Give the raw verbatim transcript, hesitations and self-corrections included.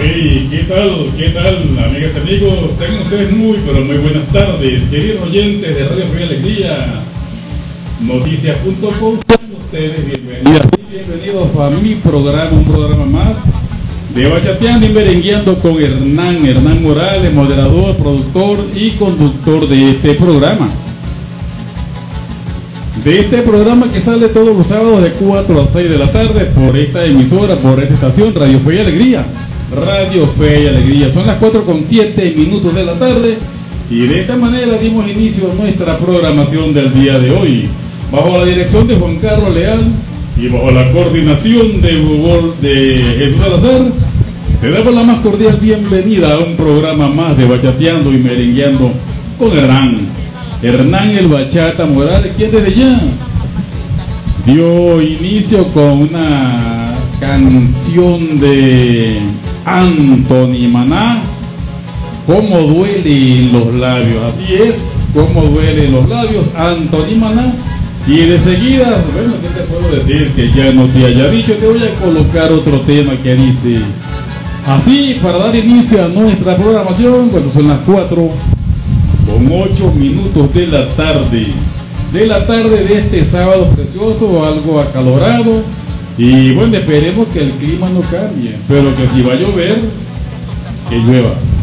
Hey, ¿qué tal? ¿Qué tal, amigas y amigos? Tengan ustedes muy, pero muy buenas tardes, queridos oyentes de Radio Fe y Alegría, noticias punto com. Sean ustedes bienvenidas y bienvenidos a mi programa, un programa más de Bachateando y Merengueando con Hernán, Hernán Morales, moderador, productor y conductor de este programa. De este programa que sale todos los sábados de cuatro a seis de la tarde por esta emisora, por esta estación, Radio Fe y Alegría. Radio Fe y Alegría. Son las cuatro con siete minutos de la tarde y de esta manera dimos inicio a nuestra programación del día de hoy. Bajo la dirección de Juan Carlos Leal y bajo la coordinación de, Google, de Jesús Salazar, te damos la más cordial bienvenida a un programa más de Bachateando y Merengueando con Hernán. Hernán el Bachata Morales, quien desde ya dio inicio con una canción de Anthony Maná, Cómo duelen los labios. Así es, Cómo duelen los labios, Anthony Maná. Y de seguidas, bueno, ¿qué te puedo decir que ya no te haya dicho? Te voy a colocar otro tema que dice así, para dar inicio a nuestra programación, cuando son las cuatro con ocho minutos de la tarde, de la tarde de este sábado precioso, algo acalorado, y bueno, esperemos que el clima no cambie, pero que si va a llover, que llueva.